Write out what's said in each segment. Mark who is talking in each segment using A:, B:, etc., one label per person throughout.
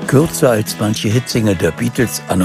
A: Kürzer als manche Hitsingle der Beatles anno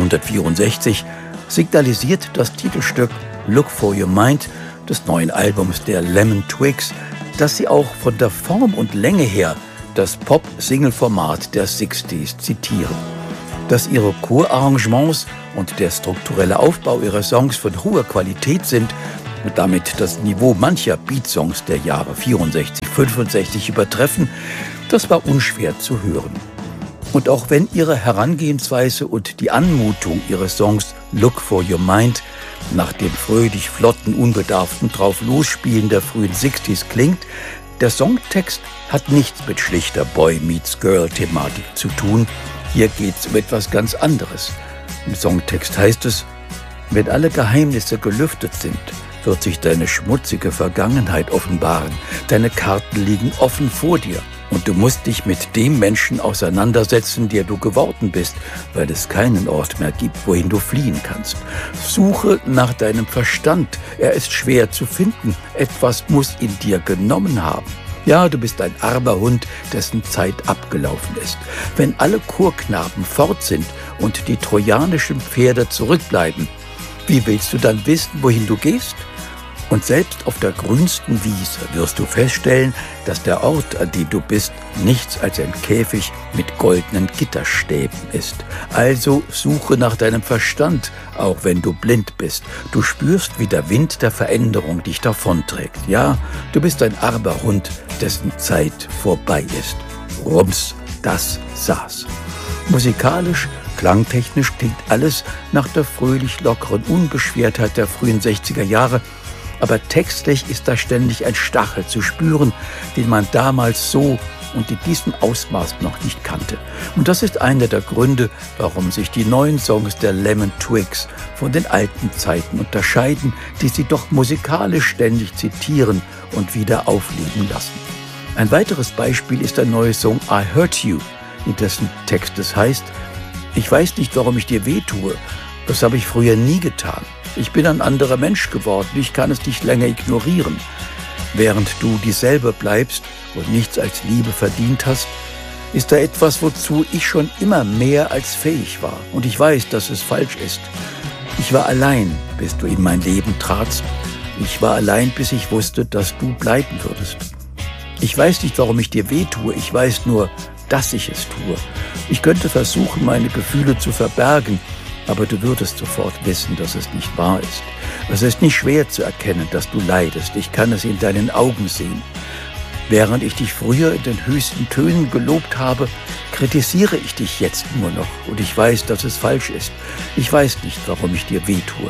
A: 1964 signalisiert das Titelstück Look for Your Mind des neuen Albums der Lemon Twigs, dass sie auch von der Form und Länge her das Pop-Single-Format der 60s zitieren. Dass ihre Chorarrangements und der strukturelle Aufbau ihrer Songs von hoher Qualität sind und damit das Niveau mancher Beatsongs der Jahre 64, 65 übertreffen, das war unschwer zu hören. Und auch wenn ihre Herangehensweise und die Anmutung ihres Songs Look for Your Mind nach dem fröhlich flotten, unbedarften Drauflosspielen der frühen 60s klingt, der Songtext hat nichts mit schlichter Boy-Meets-Girl-Thematik zu tun. Hier geht's um etwas ganz anderes. Im Songtext heißt es: Wenn alle Geheimnisse gelüftet sind, wird sich deine schmutzige Vergangenheit offenbaren. Deine Karten liegen offen vor dir. Und du musst dich mit dem Menschen auseinandersetzen, der du geworden bist, weil es keinen Ort mehr gibt, wohin du fliehen kannst. Suche nach deinem Verstand. Er ist schwer zu finden. Etwas muss ihn dir genommen haben. Ja, du bist ein armer Hund, dessen Zeit abgelaufen ist. Wenn alle Chorknaben fort sind und die trojanischen Pferde zurückbleiben, wie willst du dann wissen, wohin du gehst? Und selbst auf der grünsten Wiese wirst du feststellen, dass der Ort, an dem du bist, nichts als ein Käfig mit goldenen Gitterstäben ist. Also suche nach deinem Verstand, auch wenn du blind bist. Du spürst, wie der Wind der Veränderung dich davonträgt. Ja, du bist ein armer Hund, dessen Zeit vorbei ist. Rums, das saß. Musikalisch, klangtechnisch klingt alles nach der fröhlich lockeren Unbeschwertheit der frühen 60er Jahre, aber textlich ist da ständig ein Stachel zu spüren, den man damals so und in diesem Ausmaß noch nicht kannte. Und das ist einer der Gründe, warum sich die neuen Songs der Lemon Twigs von den alten Zeiten unterscheiden, die sie doch musikalisch ständig zitieren und wieder aufleben lassen. Ein weiteres Beispiel ist der neue Song I Hurt You, in dessen Text es heißt: Ich weiß nicht, warum ich dir wehtue. Das habe ich früher nie getan. Ich bin ein anderer Mensch geworden, ich kann es nicht länger ignorieren. Während du dieselbe bleibst und nichts als Liebe verdient hast, ist da etwas, wozu ich schon immer mehr als fähig war. Und ich weiß, dass es falsch ist. Ich war allein, bis du in mein Leben tratst. Ich war allein, bis ich wusste, dass du bleiben würdest. Ich weiß nicht, warum ich dir wehtue, ich weiß nur, dass ich es tue. Ich könnte versuchen, meine Gefühle zu verbergen, aber du würdest sofort wissen, dass es nicht wahr ist. Es ist nicht schwer zu erkennen, dass du leidest. Ich kann es in deinen Augen sehen. Während ich dich früher in den höchsten Tönen gelobt habe, kritisiere ich dich jetzt nur noch. Und ich weiß, dass es falsch ist. Ich weiß nicht, warum ich dir wehtue.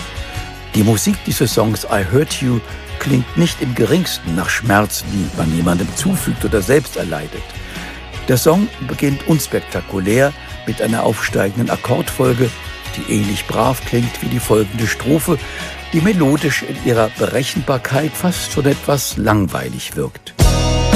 A: Die Musik dieses Songs I Hurt You klingt nicht im geringsten nach Schmerz, die man jemandem zufügt oder selbst erleidet. Der Song beginnt unspektakulär mit einer aufsteigenden Akkordfolge, die ähnlich brav klingt wie die folgende Strophe, die melodisch in ihrer Berechenbarkeit fast schon etwas langweilig wirkt.